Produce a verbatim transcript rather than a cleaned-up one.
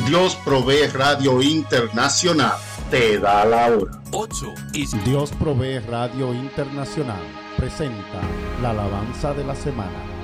Dios Provee Radio Internacional te da la hora. ocho y Dios Provee Radio Internacional presenta la alabanza de la semana.